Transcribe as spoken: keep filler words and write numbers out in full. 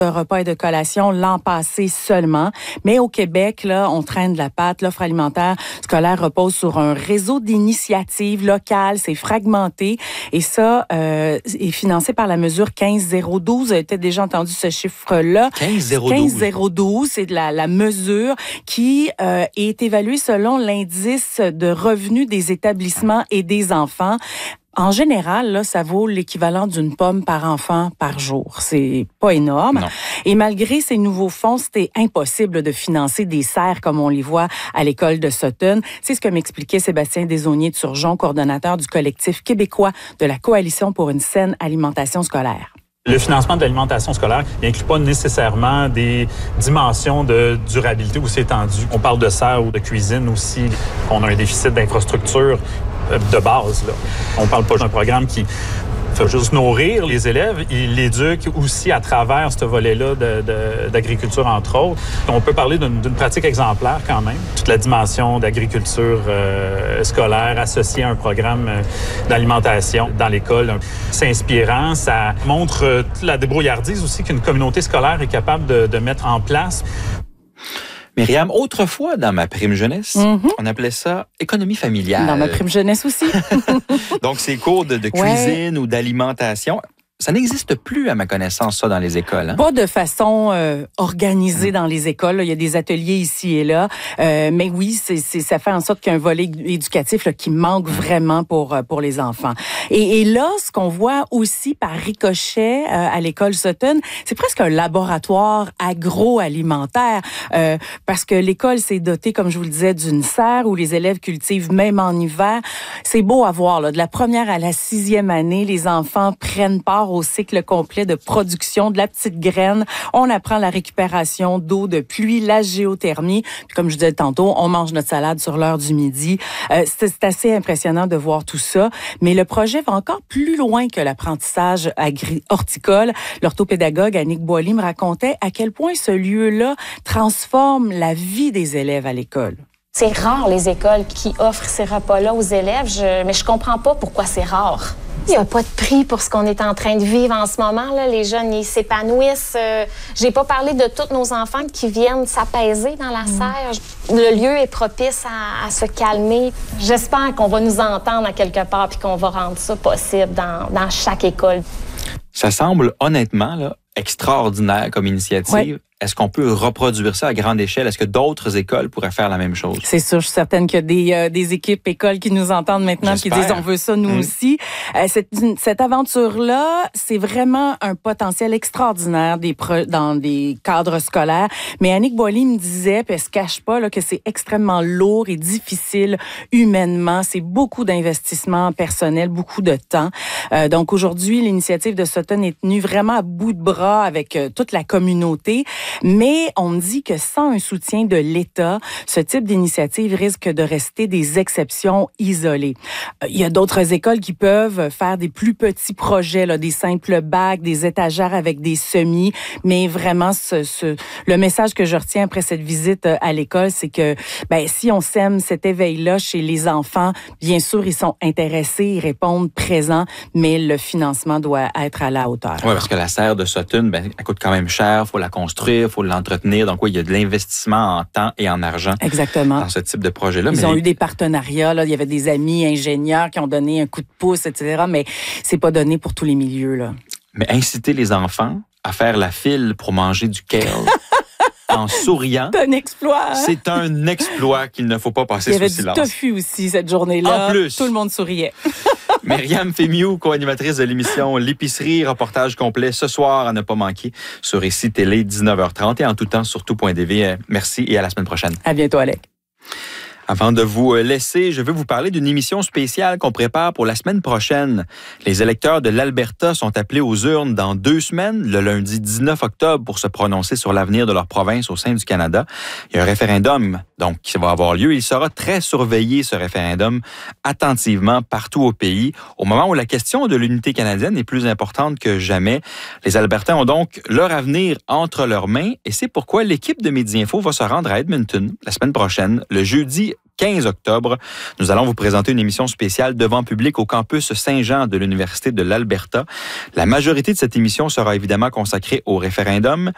de repas et de collations l'an passé seulement. Mais au Québec, là, on traîne de la patte. L'offre alimentaire scolaire repose sur un réseau d'initiatives locales. C'est fragmenté. Et ça euh, est financé par la mesure quinze zéro douze. Vous avez peut-être déjà entendu ce chiffre-là. quinze zéro douze. quinze zéro douze, c'est de la, la mesure qui euh, est évaluée selon l'indice de revenus des établissements et des enfants. En général, là, ça vaut l'équivalent d'une pomme par enfant par jour. C'est pas énorme. Non. Et malgré ces nouveaux fonds, c'était impossible de financer des serres comme on les voit à l'école de Sutton. C'est ce que m'expliquait Sébastien Desaulniers de Turgeon, coordonnateur du collectif québécois de la Coalition pour une saine alimentation scolaire. Le financement de l'alimentation scolaire n'inclut pas nécessairement des dimensions de durabilité aussi étendues. On parle de serre ou de cuisine aussi. On a un déficit d'infrastructure de base, là. On parle pas d'un programme qui fait juste nourrir les élèves, il l'éduque aussi à travers ce volet-là de, de, d'agriculture, entre autres. On peut parler d'une, d'une pratique exemplaire quand même. Toute la dimension d'agriculture euh, scolaire associée à un programme euh, d'alimentation dans l'école. C'est inspirant, ça montre euh, la débrouillardise aussi qu'une communauté scolaire est capable de, de mettre en place. Myriam, autrefois, dans ma prime jeunesse, mm-hmm. on appelait ça économie familiale. Dans ma prime jeunesse aussi. Donc, ces cours de, de cuisine ouais. ou d'alimentation, ça n'existe plus, à ma connaissance, ça, dans les écoles. Hein? Pas de façon euh, organisée mmh. dans les écoles. Là. Il y a des ateliers ici et là. Euh, mais oui, c'est, c'est, ça fait en sorte qu'il y a un volet éducatif là, qui manque mmh. vraiment pour, pour les enfants. Et, et là, ce qu'on voit aussi par ricochet euh, à l'école Sutton, c'est presque un laboratoire agroalimentaire. Euh, parce que l'école s'est dotée, comme je vous le disais, d'une serre où les élèves cultivent même en hiver. C'est beau à voir. Là. De la première à la sixième année, les enfants prennent part au cycle complet de production de la petite graine. On apprend la récupération d'eau de pluie, la géothermie. Puis comme je disais tantôt, on mange notre salade sur l'heure du midi. Euh, c'est, c'est assez impressionnant de voir tout ça. Mais le projet va encore plus loin que l'apprentissage agri- horticole. L'orthopédagogue Annick Boily me racontait à quel point ce lieu-là transforme la vie des élèves à l'école. C'est rare, les écoles qui offrent ces repas-là aux élèves, je, mais je comprends pas pourquoi c'est rare. Il n'y a pas de prix pour ce qu'on est en train de vivre en ce moment. Là. Les jeunes, ils s'épanouissent. Euh, j'ai pas parlé de tous nos enfants qui viennent s'apaiser dans la serre. Mmh. Le lieu est propice à, à se calmer. J'espère qu'on va nous entendre à quelque part puis qu'on va rendre ça possible dans, dans chaque école. Ça semble honnêtement là, extraordinaire comme initiative. Ouais. Est-ce qu'on peut reproduire ça à grande échelle? Est-ce que d'autres écoles pourraient faire la même chose? C'est sûr, je suis certaine qu'il y a des, euh, des équipes écoles qui nous entendent maintenant et qui disent on veut ça nous mmh. aussi. Euh, cette, cette aventure-là, c'est vraiment un potentiel extraordinaire des pro- dans des cadres scolaires. Mais Annick Boily me disait, puis elle se cache pas, là, que c'est extrêmement lourd et difficile humainement. C'est beaucoup d'investissement personnel, beaucoup de temps. Euh, donc aujourd'hui, l'initiative de Sutton est tenue vraiment à bout de bras avec euh, toute la communauté. Mais on me dit que sans un soutien de l'État, ce type d'initiative risque de rester des exceptions isolées. Il y a d'autres écoles qui peuvent faire des plus petits projets, là, des simples bacs, des étagères avec des semis. Mais vraiment, ce, ce, le message que je retiens après cette visite à l'école, c'est que ben, si on sème cet éveil-là chez les enfants, bien sûr, ils sont intéressés, ils répondent présents, mais le financement doit être à la hauteur. Oui, parce que la serre de Sutton, ben, elle coûte quand même cher, il faut la construire, il faut l'entretenir. Donc oui, il y a de l'investissement en temps et en argent. Exactement. Dans ce type de projet-là. Ils mais... ont eu des partenariats. Là. Il y avait des amis ingénieurs qui ont donné un coup de pouce, et cetera. Mais c'est pas donné pour tous les milieux. Là. Mais inciter les enfants à faire la file pour manger du kale en souriant, c'est un exploit. Hein? C'est un exploit qu'il ne faut pas passer sous silence. Il y avait du tofu aussi cette journée-là. En plus. Tout le monde souriait. Myriam Fémiou, co-animatrice de l'émission L'épicerie, reportage complet ce soir à ne pas manquer sur Ici Télé, dix-neuf heures trente et en tout temps sur tout point t v. Merci et à la semaine prochaine. À bientôt, Alec. Avant de vous laisser, je veux vous parler d'une émission spéciale qu'on prépare pour la semaine prochaine. Les électeurs de l'Alberta sont appelés aux urnes dans deux semaines, le lundi dix-neuf octobre, pour se prononcer sur l'avenir de leur province au sein du Canada. Il y a un référendum donc qui va avoir lieu. Il sera très surveillé, ce référendum, attentivement partout au pays. Au moment où la question de l'unité canadienne est plus importante que jamais, les Albertains ont donc leur avenir entre leurs mains et c'est pourquoi l'équipe de Midi Info va se rendre à Edmonton la semaine prochaine, le jeudi quinze octobre. Nous allons vous présenter une émission spéciale devant public au campus Saint-Jean de l'Université de l'Alberta. La majorité de cette émission sera évidemment consacrée au référendum,